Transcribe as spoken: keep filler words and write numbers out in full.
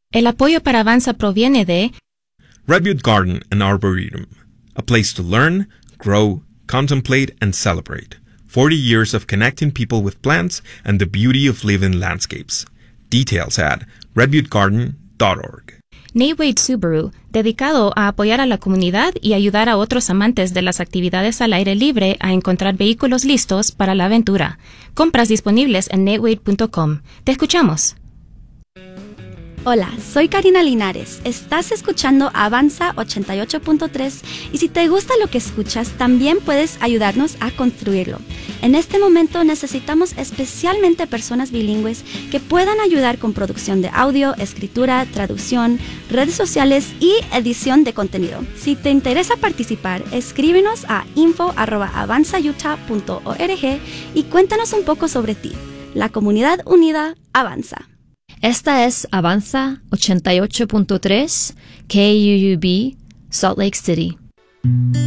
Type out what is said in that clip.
El apoyo para Avanza proviene de Redwood Garden and Arboretum, a place to learn, grow, contemplate, and celebrate. forty years of connecting people with plants and the beauty of living landscapes. Details at redwood garden dot org. Nate Wade Subaru, dedicado a apoyar a la comunidad y ayudar a otros amantes de las actividades al aire libre a encontrar vehículos listos para la aventura. Compras disponibles en nate wade punto com. Te escuchamos. Hola, soy Karina Linares. Estás escuchando Avanza ochenta y ocho punto tres y si te gusta lo que escuchas, también puedes ayudarnos a construirlo. En este momento necesitamos especialmente personas bilingües que puedan ayudar con producción de audio, escritura, traducción, redes sociales y edición de contenido. Si te interesa participar, escríbenos a info arroba avanza utah punto org y cuéntanos un poco sobre ti. La comunidad unida avanza. Esta es Avanza ochenta y ocho punto tres K U U B, Salt Lake City.